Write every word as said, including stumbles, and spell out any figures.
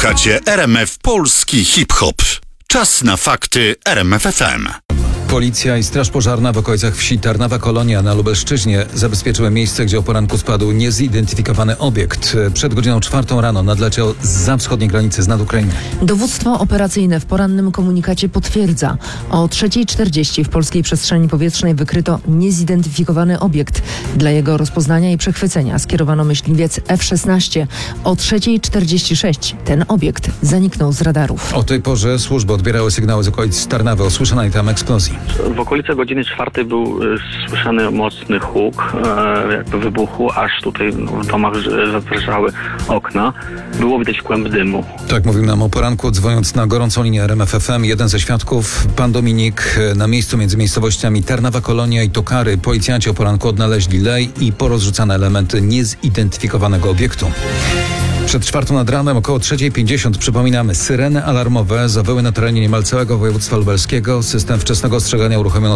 Słuchacie R M F Polski Hip-Hop. Czas na fakty R M F F M. Policja i Straż Pożarna w okolicach wsi Tarnawa Kolonia na Lubelszczyźnie zabezpieczyły miejsce, gdzie o poranku spadł niezidentyfikowany obiekt. Przed godziną czwartą rano nadleciał zza wschodniej granicy z nad Ukrainy. Dowództwo operacyjne w porannym komunikacie potwierdza. O trzeciej czterdzieści w polskiej przestrzeni powietrznej wykryto niezidentyfikowany obiekt. Dla jego rozpoznania i przechwycenia skierowano myśliwiec F szesnaście. O trzeciej czterdzieści sześć ten obiekt zaniknął z radarów. O tej porze służby odbierały sygnały z okolic Tarnawy o słyszanej tam eksplozji. W okolicy godziny czwartej był y, słyszany mocny huk, y, jakby wybuchu, aż tutaj no, w domach zawrzały okna. Było widać kłęb dymu. Tak mówił nam o poranku, dzwoniąc na gorącą linię R M F F M, jeden ze świadków, pan Dominik. Na miejscu między miejscowościami Tarnawa Kolonia i Tokary policjanci o poranku odnaleźli lej i porozrzucane elementy niezidentyfikowanego obiektu. Przed czwartą nad ranem, około trzeciej pięćdziesiąt, przypominamy, syreny alarmowe zawyły na terenie niemal całego województwa lubelskiego. System wczesnego ostrzegania uruchomiono